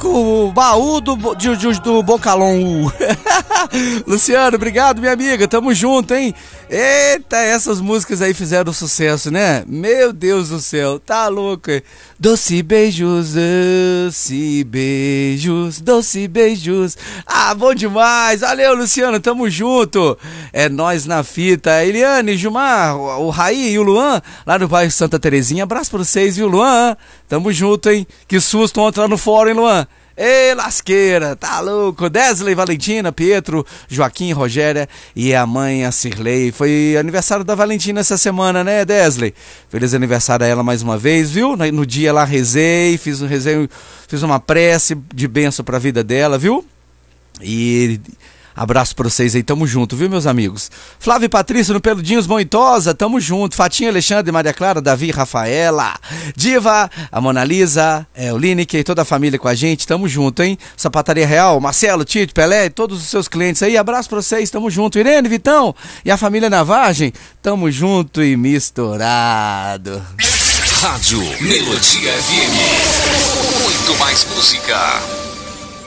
o baú do Bocalon. Luciano, obrigado, minha amiga, tamo junto, hein? Eita, essas músicas aí fizeram sucesso, né? Meu Deus do céu, tá louco, hein? Doce beijos, doce beijos, doce beijos. Ah, bom demais, valeu, Luciano, tamo junto. É nós na fita. Eliane, Gilmar, o Raí e o Luan, lá no bairro Santa Terezinha, abraço pra vocês, viu, Luan? Tamo junto, hein? Que susto ontem lá no fórum, hein, Luan? Ei, lasqueira, tá louco? Desley, Valentina, Pietro, Joaquim, Rogéria e a mãe, a Cirlei. Foi aniversário da Valentina essa semana, né, Desley? Feliz aniversário a ela mais uma vez, viu? No dia lá rezei, fiz uma prece de bênção pra vida dela, viu? E abraço pra vocês aí, tamo junto, viu, meus amigos? Flávio e Patrícia no Peludinhos Bonitosa, tamo junto. Fatinha, Alexandre, Maria Clara, Davi, Rafaela, Diva, a Mona Lisa, o Lineker e toda a família com a gente, tamo junto, hein? Sapataria Real, Marcelo, Tito, Pelé e todos os seus clientes aí, abraço pra vocês, tamo junto. Irene, Vitão e a família Navagem, tamo junto e misturado. Rádio Melodia FM, muito mais música.